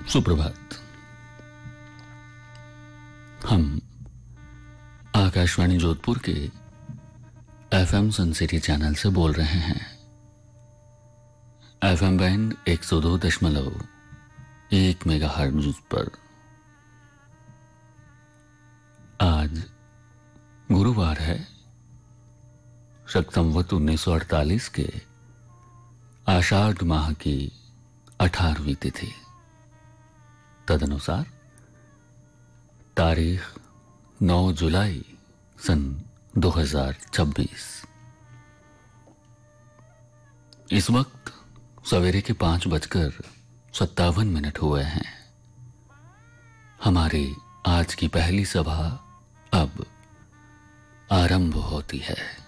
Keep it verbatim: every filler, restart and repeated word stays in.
सुप्रभात। हम आकाशवाणी जोधपुर के एफएम सन सिटी चैनल से बोल रहे हैं। एफएम बैंड एक सौ दो दशमलव एक मेगा हर्ट्ज पर। आज गुरुवार है, शक संवत उन्नीस सौ अड़तालीस के आषाढ़ माह की अठारहवीं तिथि। तदनुसार तारीख नौ जुलाई सन दो हज़ार छब्बीस। इस वक्त सवेरे के पांच बजकर सत्तावन मिनट हुए हैं। हमारी आज की पहली सभा अब आरंभ होती है।